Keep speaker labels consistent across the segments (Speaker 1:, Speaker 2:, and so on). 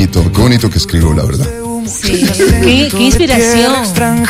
Speaker 1: bonito que escribo, la verdad.
Speaker 2: Sí, qué inspiración.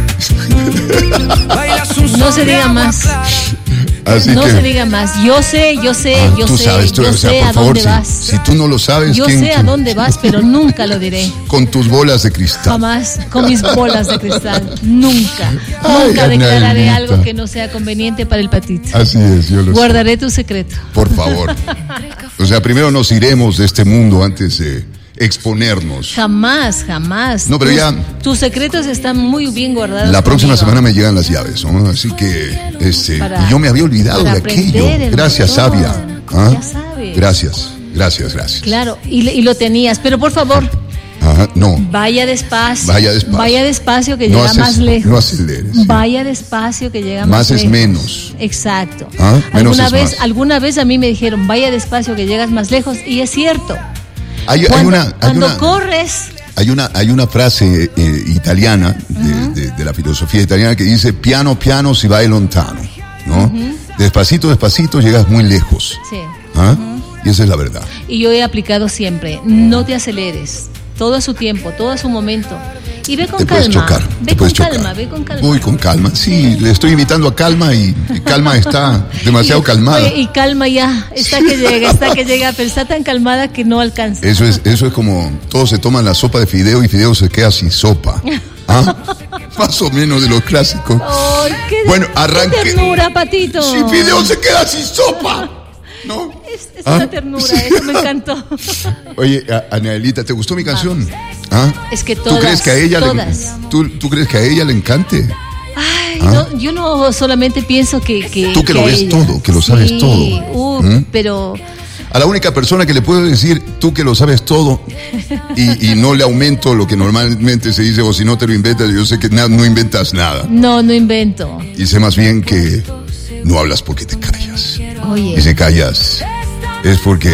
Speaker 2: No se diga más.
Speaker 1: Así
Speaker 2: no
Speaker 1: que,
Speaker 2: se diga más. Yo sé,
Speaker 1: tú sabes,
Speaker 2: yo sé a dónde vas.
Speaker 1: Si tú no lo sabes,
Speaker 2: Yo sé a dónde vas, pero nunca lo diré.
Speaker 1: Con tus bolas de cristal.
Speaker 2: Jamás con mis bolas de cristal. Nunca declararé
Speaker 1: Anelita.
Speaker 2: algo que no sea conveniente para el Patito.
Speaker 1: Así es, yo lo
Speaker 2: Guardaré tu secreto.
Speaker 1: Por favor. O sea, primero nos iremos de este mundo antes de exponernos.
Speaker 2: Jamás.
Speaker 1: No, pero ya.
Speaker 2: Tus secretos están muy bien guardados.
Speaker 1: La próxima
Speaker 2: conmigo.
Speaker 1: semana me llegan las llaves, ¿no? Así que,
Speaker 2: Para-
Speaker 1: y yo me había olvidado de
Speaker 2: para
Speaker 1: aquello.
Speaker 2: aprender el
Speaker 1: Gracias,
Speaker 2: montón.
Speaker 1: sabia. ¿Ah?
Speaker 2: Ya sabes.
Speaker 1: Gracias.
Speaker 2: Claro, y lo tenías, pero por favor,
Speaker 1: Ajá, no.
Speaker 2: vaya despacio.
Speaker 1: Vaya despacio.
Speaker 2: Que llega más lejos.
Speaker 1: No aceleres. Sí.
Speaker 2: Vaya despacio que llega más
Speaker 1: Más
Speaker 2: lejos.
Speaker 1: es menos.
Speaker 2: Exacto.
Speaker 1: ¿Ah? Menos es más.
Speaker 2: Alguna vez a mí me dijeron, vaya despacio que llegas más lejos, y es cierto. Cuando corres.
Speaker 1: Hay una frase italiana de la filosofía italiana que dice piano si vai lontano, ¿no? Despacito llegas muy lejos.
Speaker 2: Sí.
Speaker 1: ¿Ah? Y esa es la verdad.
Speaker 2: Y yo he aplicado siempre, no te aceleres, todo a su tiempo, todo a su momento. Y ve con
Speaker 1: Te
Speaker 2: calma.
Speaker 1: puedes chocar.
Speaker 2: Ve con calma.
Speaker 1: Voy con calma. Sí, le estoy imitando a Calma y Calma está demasiado calmada.
Speaker 2: Oye, y Calma ya, está que llega, pero está tan calmada que no alcanza.
Speaker 1: Eso es como todos se toman la sopa de fideo y Fideo se queda sin sopa. ¿Ah? Más o menos de los clásicos.
Speaker 2: Ay,
Speaker 1: Bueno, arranque.
Speaker 2: Qué ternura, Patito.
Speaker 1: Si Fideo se queda sin sopa. ¿No?
Speaker 2: Es una ternura,
Speaker 1: Sí.
Speaker 2: eso me encantó.
Speaker 1: Oye, Anelita, ¿te gustó mi canción? ¿Ah?
Speaker 2: Es que
Speaker 1: ¿Tú
Speaker 2: todas,
Speaker 1: crees que a ella
Speaker 2: todas.
Speaker 1: ¿tú crees que a ella le encante?
Speaker 2: Ay, no, yo no solamente pienso que
Speaker 1: Tú que lo
Speaker 2: a
Speaker 1: ves
Speaker 2: ella.
Speaker 1: todo, que lo sabes todo.
Speaker 2: Pero
Speaker 1: A la única persona que le puedo decir, tú que lo sabes todo, y no le aumento lo que normalmente se dice, o si no te lo inventas, yo sé que no inventas nada.
Speaker 2: no invento.
Speaker 1: Y sé más bien que no hablas porque te callas.
Speaker 2: Oye.
Speaker 1: Y si callas, es porque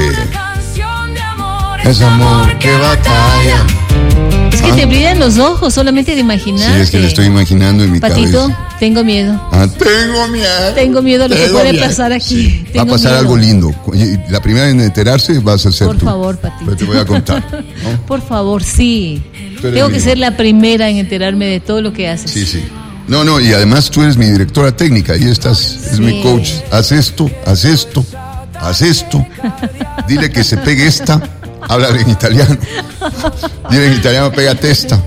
Speaker 1: es amor que batalla.
Speaker 2: Es que te brillan los ojos solamente de imaginar.
Speaker 1: Sí, es que le estoy imaginando en mi
Speaker 2: Patito,
Speaker 1: cabeza.
Speaker 2: tengo miedo.
Speaker 1: Tengo miedo.
Speaker 2: Tengo miedo a lo que
Speaker 1: Tengo
Speaker 2: puede
Speaker 1: miedo.
Speaker 2: pasar aquí.
Speaker 1: Sí. Va a
Speaker 2: Tengo
Speaker 1: pasar
Speaker 2: miedo.
Speaker 1: algo lindo. Y la primera en enterarse vas a ser
Speaker 2: Por
Speaker 1: tú.
Speaker 2: favor, Patito.
Speaker 1: Pero te voy a contar, ¿no?
Speaker 2: Por favor, sí.
Speaker 1: Tú eres
Speaker 2: Tengo que
Speaker 1: mi-
Speaker 2: ser la primera en enterarme de todo lo que haces.
Speaker 1: Sí. No, y además tú eres mi directora técnica y es mi coach. Haz esto. Dile que se pegue esta. Háblale en italiano. Dile en italiano, pégate esta.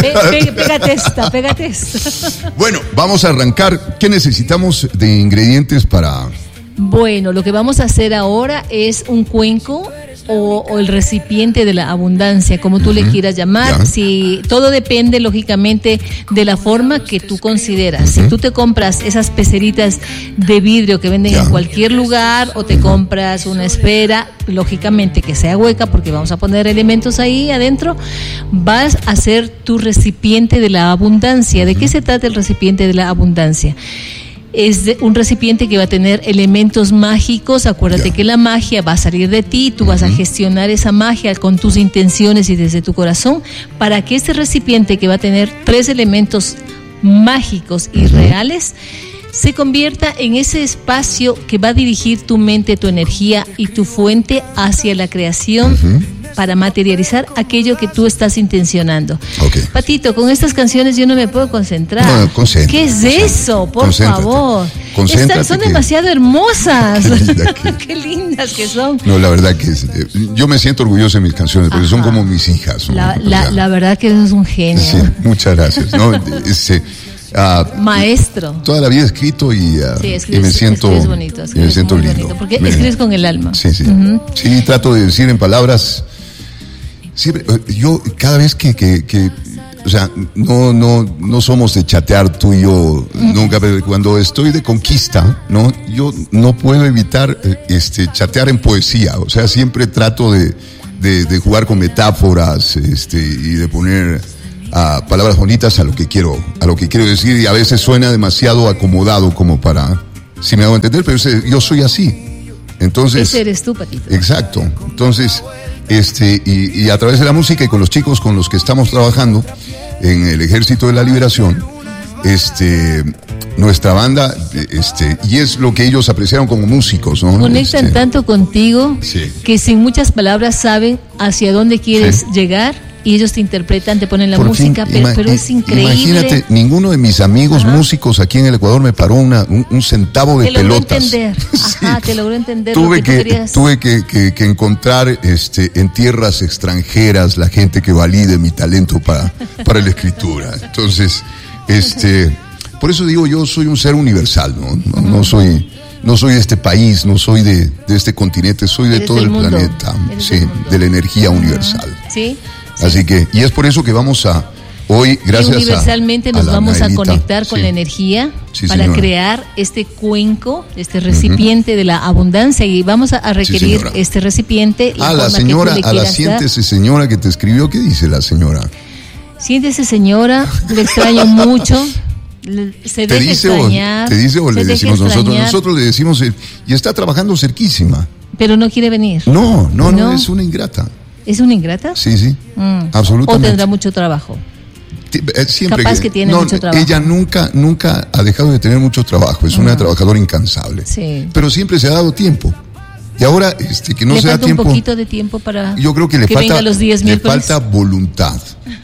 Speaker 2: Pégate esta.
Speaker 1: Bueno, vamos a arrancar. ¿Qué necesitamos de ingredientes para...?
Speaker 2: Bueno, lo que vamos a hacer ahora es un cuenco o el recipiente de la abundancia, como tú le quieras llamar.
Speaker 1: Ya.
Speaker 2: Si todo depende, lógicamente, de la forma que tú consideras. Si tú te compras esas peceritas de vidrio que venden
Speaker 1: Ya.
Speaker 2: en cualquier lugar, o te compras una esfera, lógicamente que sea hueca, porque vamos a poner elementos ahí adentro, vas a hacer tu recipiente de la abundancia. ¿De qué se trata el recipiente de la abundancia? Es un recipiente que va a tener elementos mágicos. Acuérdate
Speaker 1: Ya.
Speaker 2: que la magia va a salir de ti, tú vas a gestionar esa magia con tus intenciones y desde tu corazón, para que este recipiente, que va a tener 3 elementos mágicos y reales, se convierta en ese espacio que va a dirigir tu mente, tu energía y tu fuente hacia la creación, para materializar aquello que tú estás intencionando.
Speaker 1: Ok.
Speaker 2: Patito, con estas canciones yo no me puedo concentrar.
Speaker 1: No, concéntrate,
Speaker 2: ¿Qué es eso? Por
Speaker 1: concéntrate.
Speaker 2: favor.
Speaker 1: Concéntrate
Speaker 2: Son
Speaker 1: que-
Speaker 2: demasiado hermosas.
Speaker 1: Qué linda que-
Speaker 2: Qué lindas que son.
Speaker 1: No, la verdad que yo me siento orgulloso de mis canciones, porque son
Speaker 2: Ajá.
Speaker 1: como mis hijas. ¿no? O sea,
Speaker 2: La verdad que eres un genio.
Speaker 1: sí, muchas gracias. ¿No?
Speaker 2: Maestro.
Speaker 1: Toda la vida he escrito y me siento
Speaker 2: bonito.
Speaker 1: y me siento
Speaker 2: muy
Speaker 1: lindo.
Speaker 2: bonito, porque escribes con el alma.
Speaker 1: Sí. Sí, trato de decir en palabras. Siempre, yo cada vez que o sea, no somos de chatear tú y yo nunca, pero cuando estoy de conquista, ¿no? Yo no puedo evitar chatear en poesía. O sea, siempre trato de jugar con metáforas, y de poner palabras bonitas a lo que quiero decir, y a veces suena demasiado acomodado como para, si me hago entender, pero yo soy así. Entonces,
Speaker 2: Ese eres tú, Patito.
Speaker 1: exacto. Entonces, y a través de la música y con los chicos con los que estamos trabajando en el Ejército de la Liberación, nuestra banda, y es lo que ellos apreciaron como músicos, ¿no?
Speaker 2: Conectan tanto contigo que sin muchas palabras saben hacia dónde quieres llegar. Y ellos te interpretan, te ponen la música, pero es increíble.
Speaker 1: Imagínate, ninguno de mis amigos músicos aquí en el Ecuador me paró un centavo de pelotas.
Speaker 2: Te logró entender.
Speaker 1: Tuve que encontrar en tierras extranjeras la gente que valide mi talento para la escritura. Entonces, por eso digo, yo soy un ser universal, no soy de este país, no soy de este continente, soy de todo el planeta, de la energía universal.
Speaker 2: Sí.
Speaker 1: Así que, y es por eso que vamos a, hoy, gracias a
Speaker 2: universalmente nos vamos a conectar con la energía para crear este cuenco, este recipiente de la abundancia, y vamos a requerir este recipiente.
Speaker 1: Siéntese señora que te escribió, ¿qué dice la señora?
Speaker 2: Siéntese señora, le extraño mucho. Se deja extrañar.
Speaker 1: ¿Te dice o le decimos nosotros? Nosotros le decimos, y está trabajando cerquísima.
Speaker 2: Pero no quiere venir.
Speaker 1: No, es una ingrata.
Speaker 2: ¿Es una ingrata?
Speaker 1: Sí, absolutamente.
Speaker 2: ¿O tendrá mucho trabajo?
Speaker 1: Siempre
Speaker 2: capaz que tiene mucho trabajo.
Speaker 1: Ella nunca ha dejado de tener mucho trabajo, es una trabajadora incansable.
Speaker 2: Sí.
Speaker 1: Pero siempre se ha dado tiempo. Y ahora que no se da tiempo.
Speaker 2: Un poquito de tiempo para.
Speaker 1: Yo creo que le falta voluntad.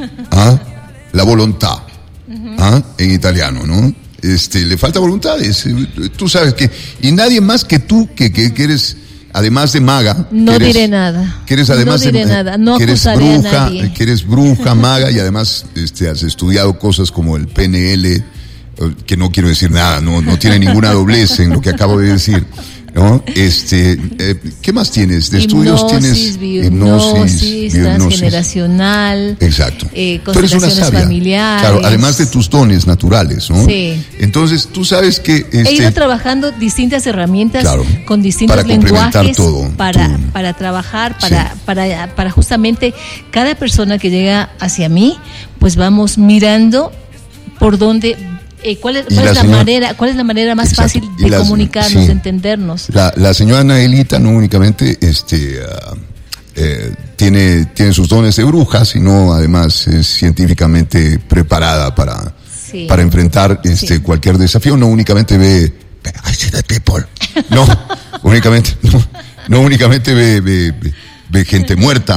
Speaker 1: La voluntad. En italiano, ¿no? Le falta voluntad. Tú sabes que, y nadie más que tú que eres, además de maga.
Speaker 2: No diré nada.
Speaker 1: Que eres además
Speaker 2: no diré nada. No
Speaker 1: que eres
Speaker 2: acusaré
Speaker 1: bruja,
Speaker 2: a nadie.
Speaker 1: que eres bruja, maga, y además has estudiado cosas como el PNL, que no quiero decir nada, no tiene ninguna doblez en lo que acabo de decir, ¿no? ¿Qué más tienes? De estudios tienes
Speaker 2: hipnosis, transgeneracional.
Speaker 1: Exacto.
Speaker 2: Tú eres una sabia, familiares.
Speaker 1: Claro, además de tus dones naturales, ¿no?
Speaker 2: Sí.
Speaker 1: Entonces, tú sabes que
Speaker 2: he ido trabajando distintas herramientas con distintos
Speaker 1: para
Speaker 2: lenguajes
Speaker 1: todo,
Speaker 2: para trabajar, para justamente cada persona que llega hacia mí, pues vamos mirando por dónde. ¿Cuál es la manera más fácil de comunicarnos, de entendernos?
Speaker 1: La señora Anaelita no únicamente tiene sus dones de bruja, sino además es científicamente preparada para enfrentar cualquier desafío. No únicamente ve people, no únicamente ve gente muerta.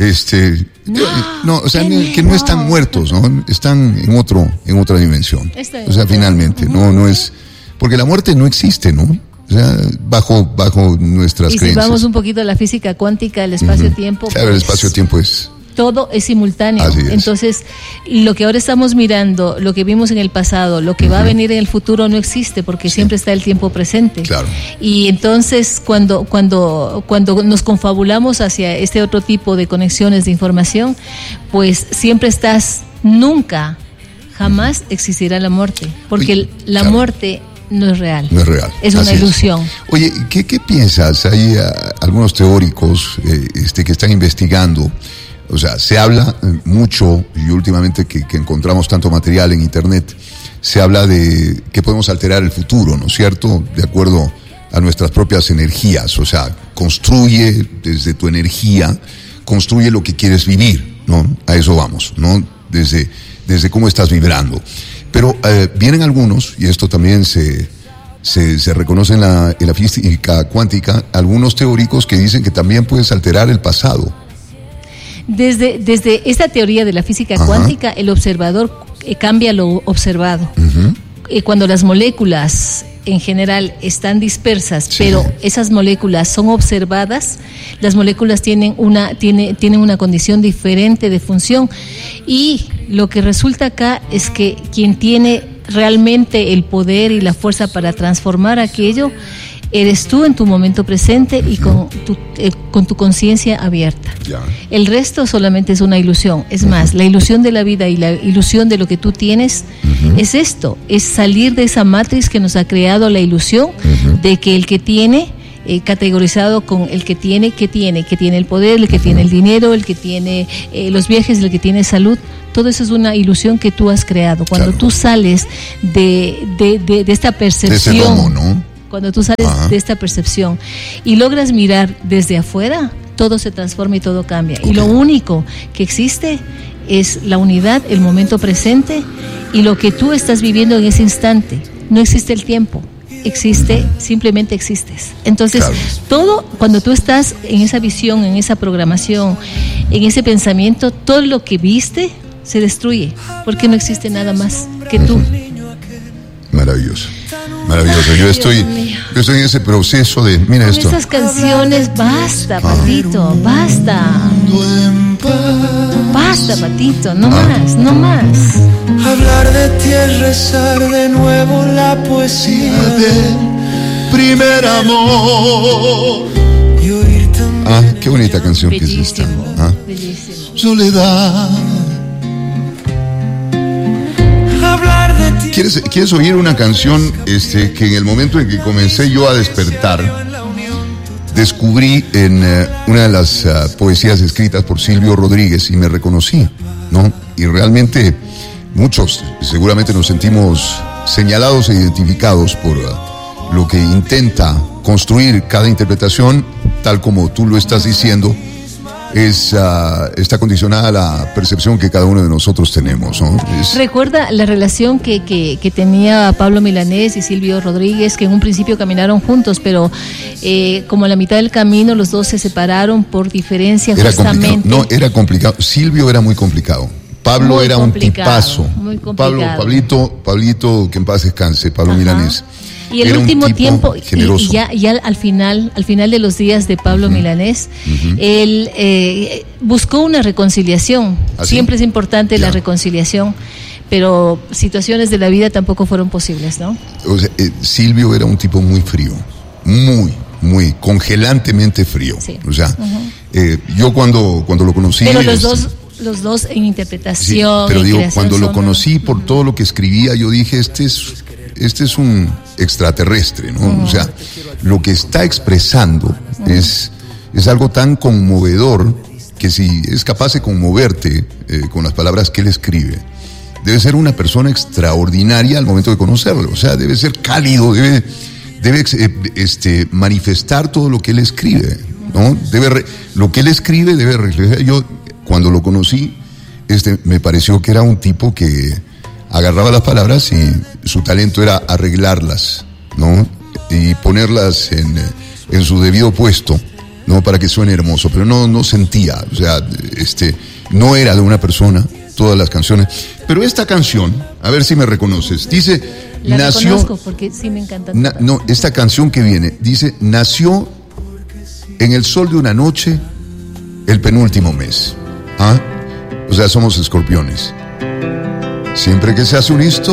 Speaker 1: Que no están muertos, ¿no? Están en otra dimensión. Finalmente, no es, porque la muerte no existe, ¿no? O sea, bajo nuestras creencias.
Speaker 2: Y si vamos un poquito a la física cuántica, el espacio-tiempo.
Speaker 1: Claro, el espacio-tiempo es.
Speaker 2: Todo es simultáneo.
Speaker 1: Así es.
Speaker 2: Entonces, lo que ahora estamos mirando, lo que vimos en el pasado, lo que va a venir en el futuro no existe, porque siempre está el tiempo presente.
Speaker 1: Claro.
Speaker 2: Y entonces, cuando nos confabulamos hacia este otro tipo de conexiones de información, pues siempre jamás existirá la muerte, porque la muerte no es real.
Speaker 1: No es real.
Speaker 2: Es una ilusión.
Speaker 1: Oye, ¿qué piensas? Hay algunos teóricos que están investigando. O sea, se habla mucho, y últimamente que encontramos tanto material en internet, se habla de que podemos alterar el futuro, ¿no es cierto? De acuerdo a nuestras propias energías. O sea, construye desde tu energía, construye lo que quieres vivir, ¿no? A eso vamos, ¿no? Desde cómo estás vibrando. Pero vienen algunos, y esto también se reconoce en la física cuántica, algunos teóricos que dicen que también puedes alterar el pasado.
Speaker 2: Desde esta teoría de la física cuántica, el observador cambia lo observado. Cuando las moléculas en general están dispersas, pero esas moléculas son observadas, las moléculas tienen una condición diferente de función, y lo que resulta acá es que quien tiene realmente el poder y la fuerza para transformar aquello eres tú en tu momento presente y con tu conciencia abierta. El resto solamente es una ilusión. Es más, la ilusión de la vida y la ilusión de lo que tú tienes es esto, es salir de esa matriz que nos ha creado la ilusión de que el que tiene, categorizado con el que tiene el poder, el que tiene el dinero, el que tiene los viajes, el que tiene salud. Todo eso es una ilusión que tú has creado. Cuando tú sales de esta percepción, de ese domo, ¿no? Cuando tú sales de esta percepción y logras mirar desde afuera, todo se transforma y todo cambia. Y lo único que existe es la unidad, el momento presente y lo que tú estás viviendo en ese instante. no existe el tiempo. Simplemente existes. Entonces,
Speaker 1: claro,
Speaker 2: todo, cuando tú estás en esa visión, en esa programación, en ese pensamiento, todo lo que viste se destruye, porque no existe nada más que tú.
Speaker 1: Maravilloso, maravilloso. Yo estoy en ese proceso de, mira
Speaker 2: Con
Speaker 1: esto.
Speaker 2: esas canciones, basta, Patito, basta. Basta, Patito, no más, no más.
Speaker 3: Hablar de ti es rezar de nuevo la poesía
Speaker 1: del primer amor.
Speaker 3: y oír también.
Speaker 1: Qué bonita canción que es esta.
Speaker 2: Bellísimo.
Speaker 1: Soledad.
Speaker 3: Hablar de ti.
Speaker 1: ¿Quieres oír una canción que en el momento en que comencé yo a despertar, descubrí en una de las poesías escritas por Silvio Rodríguez y me reconocí, ¿no? Y realmente muchos seguramente nos sentimos señalados e identificados por lo que intenta construir cada interpretación, tal como tú lo estás diciendo, está condicionada a la percepción que cada uno de nosotros tenemos, ¿no?
Speaker 2: Recuerda la relación que tenía Pablo Milanés y Silvio Rodríguez, que en un principio caminaron juntos, pero como a la mitad del camino los dos se separaron por diferencia justamente.
Speaker 1: No, era complicado. Silvio era muy complicado. Pablo
Speaker 2: muy
Speaker 1: era
Speaker 2: complicado,
Speaker 1: un tipazo.
Speaker 2: Muy complicado.
Speaker 1: Pablito, que en paz descanse, Pablo Milanés.
Speaker 2: Y el
Speaker 1: era
Speaker 2: último tiempo,
Speaker 1: generoso.
Speaker 2: ya al final de los días de Pablo Milanés, él buscó una reconciliación.
Speaker 1: ¿Ah,
Speaker 2: Siempre
Speaker 1: sí?
Speaker 2: es importante la reconciliación, pero situaciones de la vida tampoco fueron posibles, ¿no?
Speaker 1: O sea, Silvio era un tipo muy frío, muy congelantemente frío.
Speaker 2: Sí.
Speaker 1: O sea, yo cuando lo conocí.
Speaker 2: Pero los dos en interpretación.
Speaker 1: Sí, pero digo,
Speaker 2: creación
Speaker 1: cuando lo
Speaker 2: son,
Speaker 1: conocí por todo lo que escribía, yo dije, este es un extraterrestre, ¿no? O sea, lo que está expresando es algo tan conmovedor que si es capaz de conmoverte con las palabras que él escribe, debe ser una persona extraordinaria al momento de conocerlo. O sea, debe ser cálido, debe manifestar todo lo que él escribe, ¿no? Lo que él escribe debe reflejar. Yo, cuando lo conocí, me pareció que era un tipo que agarraba las palabras y su talento era arreglarlas, ¿no? Y ponerlas en su debido puesto, ¿no? Para que suene hermoso, pero no sentía, o sea, no era de una persona todas las canciones. Pero esta canción, a ver si me reconoces, dice,
Speaker 2: la reconozco porque sí me encanta.
Speaker 1: Esta canción que viene, dice, nació en el sol de una noche el penúltimo mes. O sea, somos escorpiones. Siempre que se hace un historia